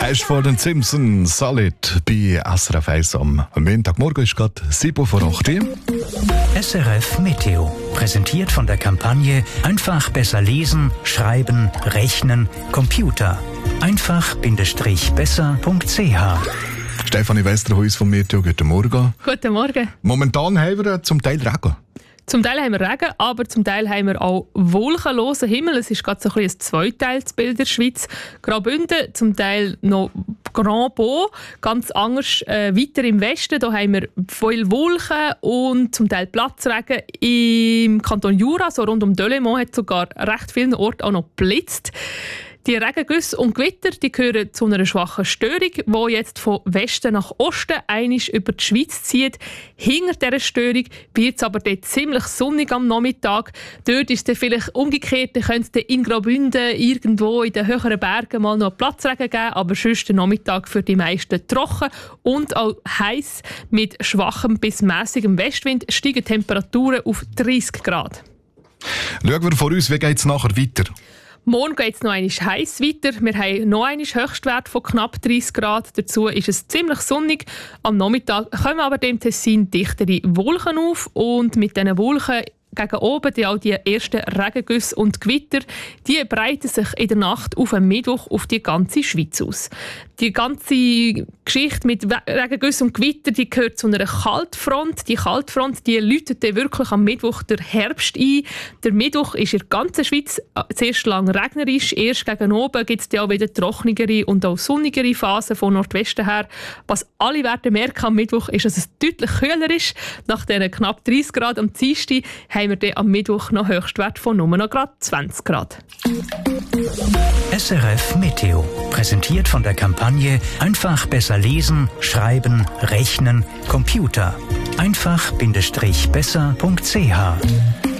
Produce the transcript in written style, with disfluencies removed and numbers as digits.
Hast du von den Simpsons Solid bei SRF 1 am Montagmorgen ist gerade 7 vor 8 Uhr. SRF Meteo. Präsentiert von der Kampagne Einfach besser lesen, schreiben, rechnen, Computer. Einfach-besser.ch. Stefanie Westerhuis vom Meteo, guten Morgen. Guten Morgen. Momentan haben wir zum Teil Regen. Zum Teil haben wir Regen, aber zum Teil haben wir auch wolkenlosen Himmel. Es ist gerade so ein Zweiteilsbild der Schweiz. Graubünden, zum Teil noch Grand Beau, ganz anders weiter im Westen. Da haben wir viel Wolken und zum Teil Platzregen. Im Kanton Jura, so rund um Delémont, hat sogar recht vielen Orten auch noch geblitzt. Die Regengüsse und Gewitter die gehören zu einer schwachen Störung, die jetzt von Westen nach Osten einisch über die Schweiz zieht. Hinter dieser Störung wird es aber dort ziemlich sonnig am Nachmittag. Dort ist es vielleicht umgekehrt, dann könnte es in Graubünden irgendwo in den höheren Bergen mal noch Platzregen geben, aber sonst der Nachmittag für die meisten trocken und auch heiß. Mit schwachem bis mäßigem Westwind steigen die Temperaturen auf 30 Grad. Schauen wir vor uns, wie geht es nachher weiter? Morgen geht es noch einmal heiß weiter. Wir haben noch einen Höchstwert von knapp 30 Grad. Dazu ist es ziemlich sonnig. Am Nachmittag kommen aber dem Tessin dichtere Wolken auf. Und mit diesen Wolken gegen oben die ersten Regengüsse und Gewitter, die breiten sich in der Nacht auf einen Mittwoch auf die ganze Schweiz aus. Die ganze Geschichte mit Regengüssen und Gewitter, die gehört zu einer Kaltfront. Die Kaltfront, die läutet wirklich am Mittwoch der Herbst ein. Der Mittwoch ist in der ganzen Schweiz zuerst lang regnerisch. Erst gegen oben gibt es dann auch wieder trockenere und auch sonnigere Phasen von Nordwesten her. Was alle werden merken am Mittwoch ist, dass es deutlich kühler ist. Nach diesen knapp 30 Grad am Dienstag haben wir dann am Mittwoch noch Höchstwert von nur noch gerade 20 Grad. SRF Meteo. Präsentiert von der Kampagne Einfach besser lesen, schreiben, rechnen, Computer. Einfach-besser.ch.